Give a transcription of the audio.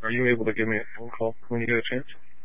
Are you able to give me a phone call when you get a chance?